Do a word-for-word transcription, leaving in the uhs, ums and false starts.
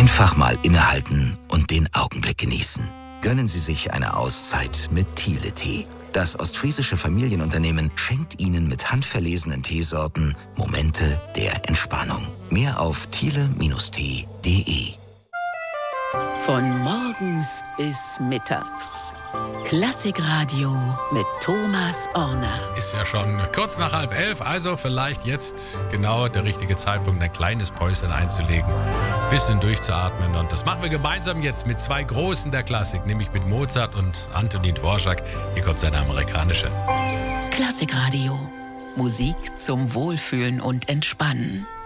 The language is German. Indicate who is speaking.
Speaker 1: Einfach mal innehalten und den Augenblick genießen. Gönnen Sie sich eine Auszeit mit Thiele-Tee. Das ostfriesische Familienunternehmen schenkt Ihnen mit handverlesenen Teesorten Momente der Entspannung. Mehr auf thiele Bindestrich tee punkt de.
Speaker 2: Von morgens bis mittags. Klassikradio mit Thomas Orner.
Speaker 3: Ist ja schon kurz nach halb elf, also vielleicht jetzt genau der richtige Zeitpunkt, ein kleines Päuschen einzulegen, bisschen durchzuatmen. Und das machen wir gemeinsam jetzt mit zwei Großen der Klassik, nämlich mit Mozart und Antonin Dvorak. Hier kommt seine amerikanische.
Speaker 2: Klassikradio. Musik zum Wohlfühlen und Entspannen.